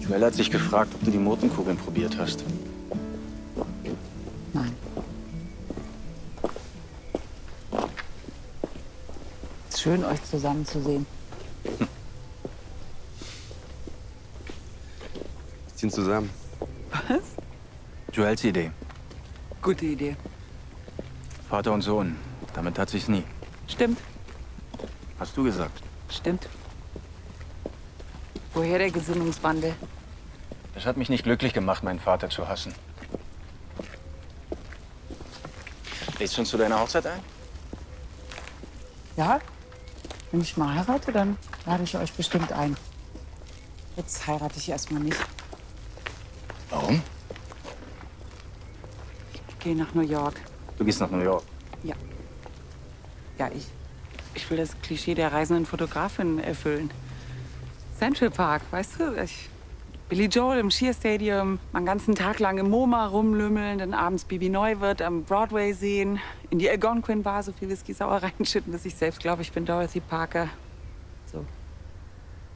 Joel hat sich gefragt, ob du die Murtenkugeln probiert hast. Nein. Ist schön, euch zusammen zu sehen. Wir ziehen zusammen. Was? Joels Idee. Gute Idee. Vater und Sohn. Damit hat sich's nie. Stimmt. Hast du gesagt. Stimmt. Woher der Gesinnungswandel? Das hat mich nicht glücklich gemacht, meinen Vater zu hassen. Lädst du uns zu deiner Hochzeit ein? Ja? Wenn ich mal heirate, dann lade ich euch bestimmt ein. Jetzt heirate ich erstmal nicht. Warum? Ich gehe nach New York. Du gehst nach New York. Ja. Ja, ich will das Klischee der reisenden Fotografin erfüllen. Central Park, weißt du? Billy Joel im Shea Stadium, einen ganzen Tag lang im MoMA rumlümmeln, dann abends Bibi Neuwirth am Broadway sehen, in die Algonquin Bar so viel Whisky sauer reinschütten, bis ich selbst glaube, ich bin Dorothy Parker. So.